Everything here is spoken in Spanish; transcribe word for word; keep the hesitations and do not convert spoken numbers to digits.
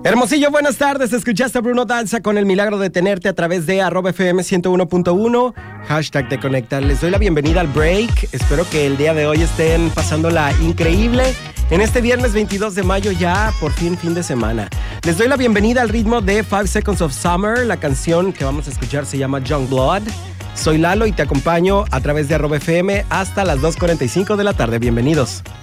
Hermosillo, buenas tardes. Escuchaste a Bruno Danza con El Milagro de Tenerte a través de arroba F M ciento uno punto uno, hashtag Te Conecta. Les doy la bienvenida al break. Espero que el día de hoy estén pasándola increíble. En este viernes veintidós de mayo, ya por fin fin de semana. Les doy la bienvenida al ritmo de Five Seconds of Summer. La canción que vamos a escuchar se llama Youngblood. Soy Lalo y te acompaño a través de arroba F M hasta las dos cuarenta y cinco de la tarde. Bienvenidos.